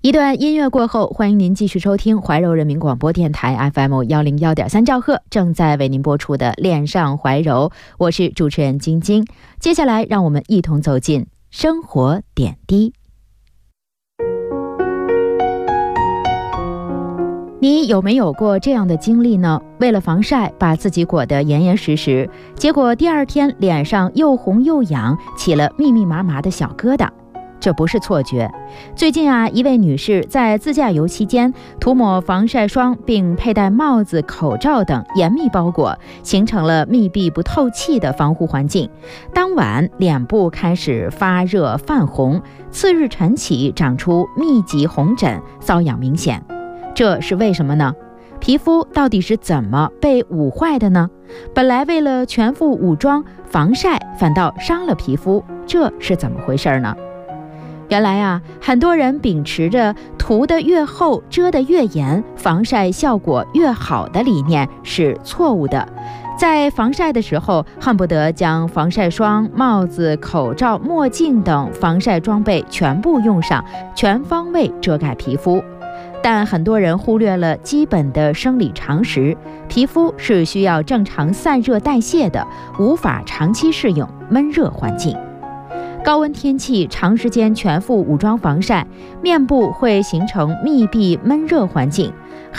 一段音乐过后，欢迎您继续收听怀柔人民广播电台 FM101.3兆赫正在为您播出的恋上怀柔，我是主持人晶晶。接下来让我们一同走进生活点滴。你有没有过这样的经历呢？为了防晒，把自己裹得严严实实，结果第二天脸上又红又痒，起了密密麻麻的小疙瘩。这不是错觉。最近一位女士在自驾游期间涂抹防晒霜，并佩戴帽子、口罩等严密包裹，形成了密闭不透气的防护环境。当晚脸部开始发热泛红，次日晨起长出密集红疹，瘙痒明显。这是为什么呢？皮肤到底是怎么被捂坏的呢？本来为了全副武装防晒，反倒伤了皮肤，这是怎么回事呢？原来很多人秉持着涂得越厚遮得越严，防晒效果越好的理念是错误的。在防晒的时候，恨不得将防晒霜、帽子、口罩、墨镜等防晒装备全部用上，全方位遮盖皮肤。但很多人忽略了基本的生理常识，皮肤是需要正常散热代谢的，无法长期适应闷热环境。高温天气长时间全副武装防晒，面部会形成密闭闷热环境，